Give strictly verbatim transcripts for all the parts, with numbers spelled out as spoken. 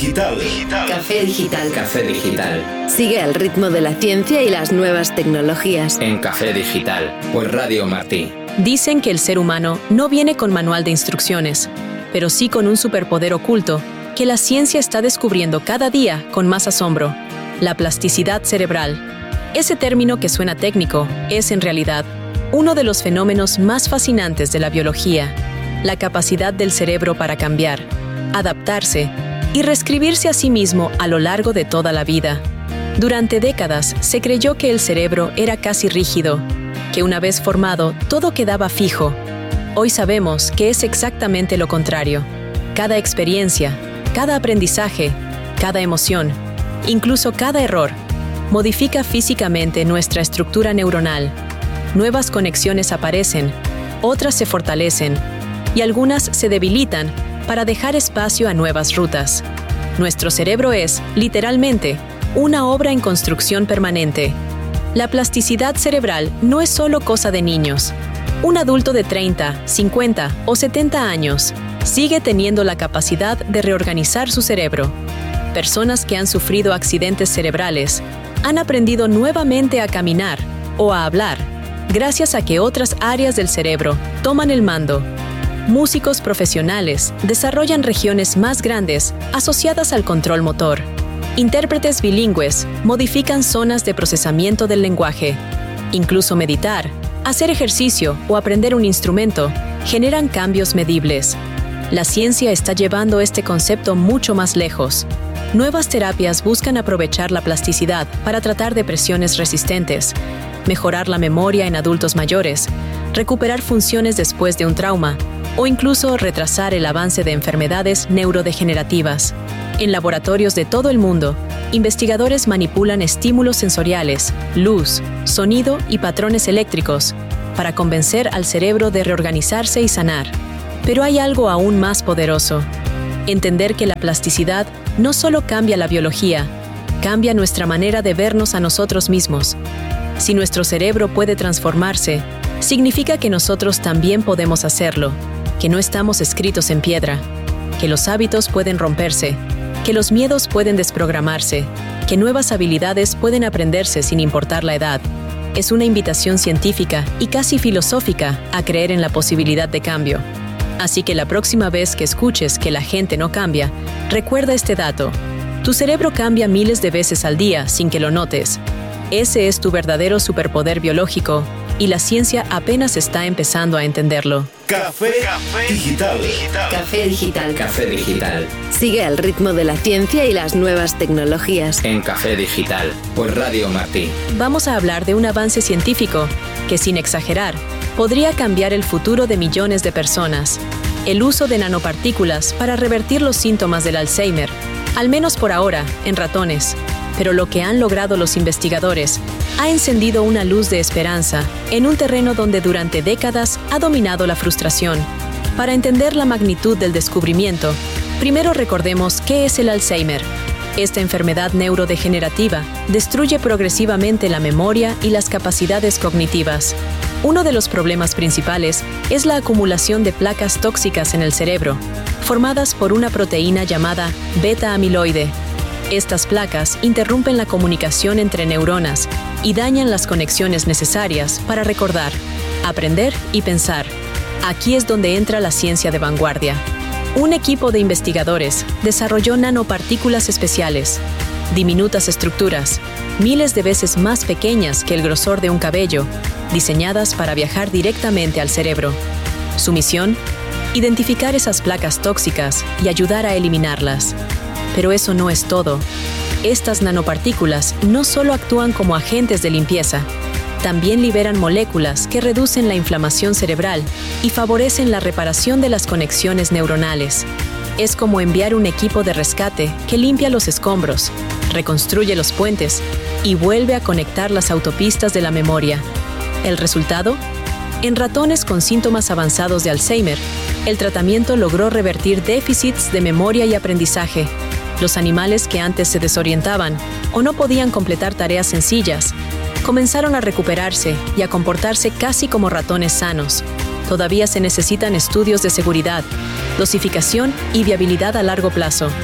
Digital. Digital. Café Digital. Café Digital. Sigue el ritmo de la ciencia y las nuevas tecnologías. En Café Digital, por Radio Martí. Dicen que el ser humano no viene con manual de instrucciones, pero sí con un superpoder oculto que la ciencia está descubriendo cada día con más asombro: la plasticidad cerebral. Ese término que suena técnico es, en realidad, uno de los fenómenos más fascinantes de la biología: la capacidad del cerebro para cambiar, adaptarse y reescribirse a sí mismo a lo largo de toda la vida. Durante décadas se creyó que el cerebro era casi rígido, que una vez formado todo quedaba fijo. Hoy sabemos que es exactamente lo contrario. Cada experiencia, cada aprendizaje, cada emoción, incluso cada error, modifica físicamente nuestra estructura neuronal. Nuevas conexiones aparecen, otras se fortalecen y algunas se debilitan para dejar espacio a nuevas rutas. Nuestro cerebro es, literalmente, una obra en construcción permanente. La plasticidad cerebral no es solo cosa de niños. Un adulto de treinta, cincuenta o setenta años sigue teniendo la capacidad de reorganizar su cerebro. Personas que han sufrido accidentes cerebrales han aprendido nuevamente a caminar o a hablar gracias a que otras áreas del cerebro toman el mando. Músicos profesionales desarrollan regiones más grandes asociadas al control motor. Intérpretes bilingües modifican zonas de procesamiento del lenguaje. Incluso meditar, hacer ejercicio o aprender un instrumento generan cambios medibles. La ciencia está llevando este concepto mucho más lejos. Nuevas terapias buscan aprovechar la plasticidad para tratar depresiones resistentes, mejorar la memoria en adultos mayores, recuperar funciones después de un trauma o incluso retrasar el avance de enfermedades neurodegenerativas. En laboratorios de todo el mundo, investigadores manipulan estímulos sensoriales, luz, sonido y patrones eléctricos para convencer al cerebro de reorganizarse y sanar. Pero hay algo aún más poderoso: entender que la plasticidad no solo cambia la biología, cambia nuestra manera de vernos a nosotros mismos. Si nuestro cerebro puede transformarse, significa que nosotros también podemos hacerlo, que no estamos escritos en piedra, que los hábitos pueden romperse, que los miedos pueden desprogramarse, que nuevas habilidades pueden aprenderse sin importar la edad. Es una invitación científica y casi filosófica a creer en la posibilidad de cambio. Así que la próxima vez que escuches que la gente no cambia, recuerda este dato: tu cerebro cambia miles de veces al día sin que lo notes. Ese es tu verdadero superpoder biológico y la ciencia apenas está empezando a entenderlo. Café, Café Digital. Digital. Café Digital. Café Digital. Sigue el ritmo de la ciencia y las nuevas tecnologías. En Café Digital, por Radio Martí. Vamos a hablar de un avance científico que, sin exagerar, podría cambiar el futuro de millones de personas: el uso de nanopartículas para revertir los síntomas del Alzheimer, al menos por ahora, en ratones. Pero lo que han logrado los investigadores ha encendido una luz de esperanza en un terreno donde durante décadas ha dominado la frustración. Para entender la magnitud del descubrimiento, primero recordemos qué es el Alzheimer. Esta enfermedad neurodegenerativa destruye progresivamente la memoria y las capacidades cognitivas. Uno de los problemas principales es la acumulación de placas tóxicas en el cerebro, formadas por una proteína llamada beta-amiloide. Estas placas interrumpen la comunicación entre neuronas y dañan las conexiones necesarias para recordar, aprender y pensar. Aquí es donde entra la ciencia de vanguardia. Un equipo de investigadores desarrolló nanopartículas especiales, diminutas estructuras, miles de veces más pequeñas que el grosor de un cabello, diseñadas para viajar directamente al cerebro. Su misión: identificar esas placas tóxicas y ayudar a eliminarlas. Pero eso no es todo. Estas nanopartículas no solo actúan como agentes de limpieza, también liberan moléculas que reducen la inflamación cerebral y favorecen la reparación de las conexiones neuronales. Es como enviar un equipo de rescate que limpia los escombros, reconstruye los puentes y vuelve a conectar las autopistas de la memoria. ¿El resultado? En ratones con síntomas avanzados de Alzheimer, el tratamiento logró revertir déficits de memoria y aprendizaje. Los animales que antes se desorientaban o no podían completar tareas sencillas comenzaron a recuperarse y a comportarse casi como ratones sanos. Todavía se necesitan estudios de seguridad, dosificación y viabilidad a largo plazo.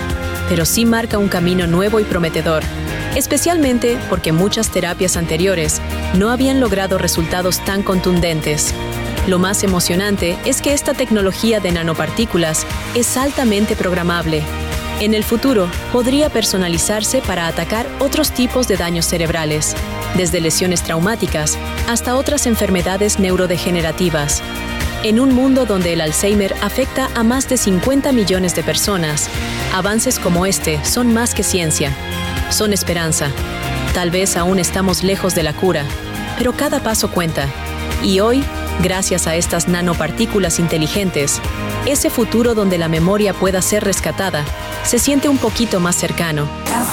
pero sí marca un camino nuevo y prometedor, especialmente porque muchas terapias anteriores no habían logrado resultados tan contundentes. Lo más emocionante es que esta tecnología de nanopartículas es altamente programable. En el futuro, podría personalizarse para atacar otros tipos de daños cerebrales, desde lesiones traumáticas hasta otras enfermedades neurodegenerativas. En un mundo donde el Alzheimer afecta a más de cincuenta millones de personas, avances como este son más que ciencia, son esperanza. Tal vez aún estamos lejos de la cura, pero cada paso cuenta. Y hoy, gracias a estas nanopartículas inteligentes, ese futuro donde la memoria pueda ser rescatada se siente un poquito más cercano.